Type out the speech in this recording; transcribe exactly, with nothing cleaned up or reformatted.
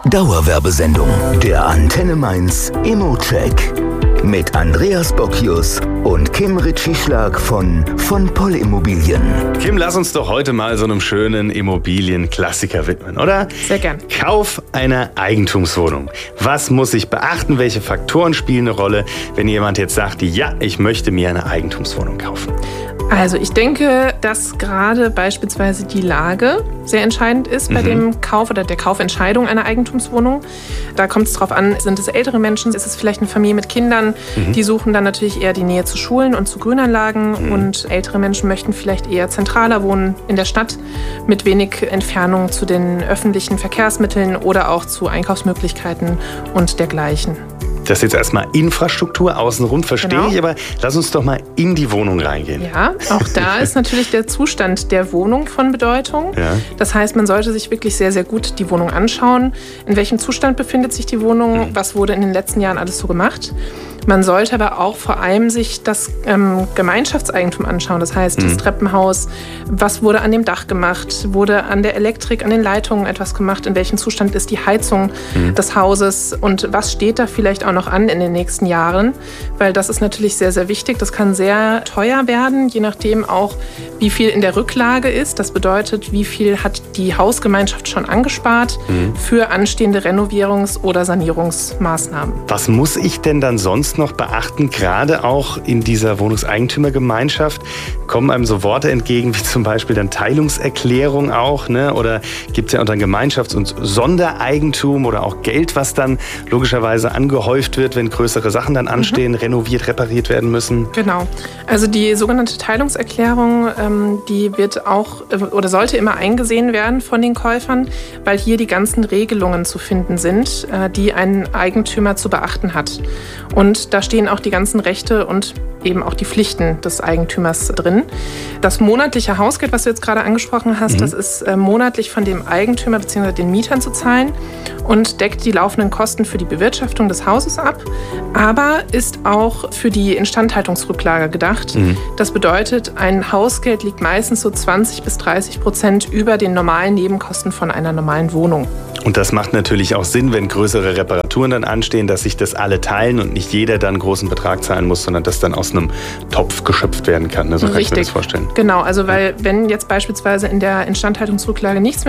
Dauerwerbesendung. Der Antenne Mainz Immo-Check. Mit Andreas Bockius und Kim Ritschieschlag von von Poll Immobilien. Kim, lass uns doch heute mal so einem schönen Immobilienklassiker widmen, oder? Sehr gern. Kauf einer Eigentumswohnung. Was muss ich beachten? Welche Faktoren spielen eine Rolle, wenn jemand jetzt sagt, ja, ich möchte mir eine Eigentumswohnung kaufen? Also ich denke, dass gerade beispielsweise die Lage sehr entscheidend ist bei mhm. dem Kauf oder der Kaufentscheidung einer Eigentumswohnung. Da kommt es drauf an, sind es ältere Menschen, ist es vielleicht eine Familie mit Kindern, mhm. die suchen dann natürlich eher die Nähe zu Schulen und zu Grünanlagen mhm. und ältere Menschen möchten vielleicht eher zentraler wohnen in der Stadt mit wenig Entfernung zu den öffentlichen Verkehrsmitteln oder auch zu Einkaufsmöglichkeiten und dergleichen. Das ist jetzt erstmal Infrastruktur außenrum, verstehe genau. ich, aber lass uns doch mal in die Wohnung reingehen. Ja, auch da ist natürlich der Zustand der Wohnung von Bedeutung. Ja. Das heißt, man sollte sich wirklich sehr, sehr gut die Wohnung anschauen. In welchem Zustand befindet sich die Wohnung? Was wurde in den letzten Jahren alles so gemacht? Man sollte aber auch vor allem sich das ähm, Gemeinschaftseigentum anschauen. Das heißt, mhm. das Treppenhaus, was wurde an dem Dach gemacht? Wurde an der Elektrik, an den Leitungen etwas gemacht? In welchem Zustand ist die Heizung mhm. des Hauses? Und was steht da vielleicht auch noch an in den nächsten Jahren? Weil das ist natürlich sehr, sehr wichtig. Das kann sehr teuer werden, je nachdem auch, wie viel in der Rücklage ist. Das bedeutet, wie viel hat die Hausgemeinschaft schon angespart mhm. für anstehende Renovierungs- oder Sanierungsmaßnahmen. Was muss ich denn dann sonst noch beachten, gerade auch in dieser Wohnungseigentümergemeinschaft? Kommen einem so Worte entgegen, wie zum Beispiel dann Teilungserklärung auch, ne? Oder gibt es ja unter Gemeinschafts- und Sondereigentum oder auch Geld, was dann logischerweise angehäuft wird, wenn größere Sachen dann anstehen, mhm. renoviert, repariert werden müssen? Genau. Also die sogenannte Teilungserklärung, ähm, die wird auch äh, oder sollte immer eingesehen werden von den Käufern, weil hier die ganzen Regelungen zu finden sind, äh, die ein Eigentümer zu beachten hat. Und da stehen auch die ganzen Rechte und eben auch die Pflichten des Eigentümers drin. Das monatliche Hausgeld, was du jetzt gerade angesprochen hast, mhm. das ist äh, monatlich von dem Eigentümer bzw. den Mietern zu zahlen und deckt die laufenden Kosten für die Bewirtschaftung des Hauses ab, aber ist auch für die Instandhaltungsrücklage gedacht. Mhm. Das bedeutet, ein Hausgeld liegt meistens so zwanzig bis dreißig Prozent über den normalen Nebenkosten von einer normalen Wohnung. Und das macht natürlich auch Sinn, wenn größere Reparaturen dann anstehen, dass sich das alle teilen und nicht jeder dann einen großen Betrag zahlen muss, sondern das dann aus einem Topf geschöpft werden kann. So kann ich mir das vorstellen. Genau, also weil wenn jetzt beispielsweise in der Instandhaltungsrücklage nichts mehr